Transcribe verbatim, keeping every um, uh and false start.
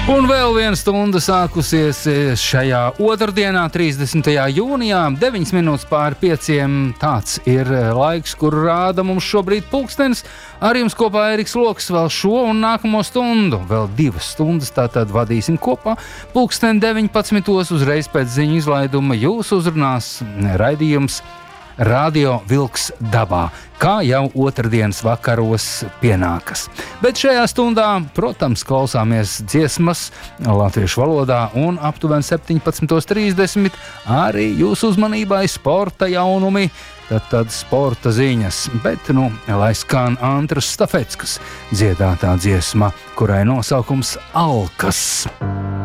Un vēl viena stunda sākusies šajā otrdienā, trīsdesmitajā jūnijā, deviņas minūtes pāri pieciem. Tāds ir laiks, kur rāda mums šobrīd pulkstenis. Ar jums kopā Eriks Loks vēl šo un nākamo stundu. Vēl divas stundas tātad vadīsim kopā. Pulksteni deviņpadsmitos uzreiz pēc ziņu izlaiduma jūs uzrunās raidījums Radio Vilks dabā, kā jau otrdienas vakaros pienākas. Bet šajā stundā, protams, klausāmies dziesmas latviešu valodā un aptuveni septiņpadsmitos trīsdesmit arī jūsu uzmanībai sporta jaunumi, tad, tad sporta ziņas. Bet, nu, lai skan Antras Stafeckas dziedātā dziesma, kurai nosaukums Alkas.